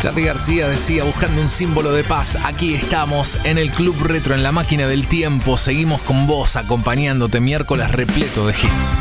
Charly García decía, buscando un símbolo de paz. Aquí estamos en el Club Retro, en la máquina del tiempo. Seguimos con vos, acompañándote, miércoles repleto de hits.